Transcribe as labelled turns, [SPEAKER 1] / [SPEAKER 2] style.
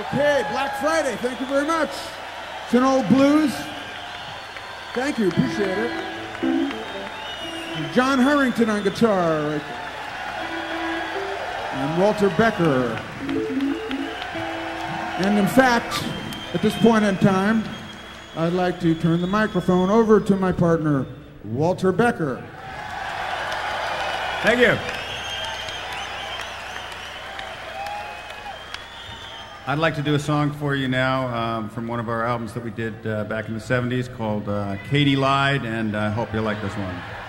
[SPEAKER 1] Okay, Black Friday, thank you very much. It's an old blues. Thank you, appreciate it. John Harrington on guitar. And Walter Becker. And in fact, at this point in time, I'd like to turn the microphone over to my partner, Walter Becker.
[SPEAKER 2] Thank you. I'd like to do a song for you now from one of our albums that we did back in the 70s called Katie Lied, and I hope you'll like this one.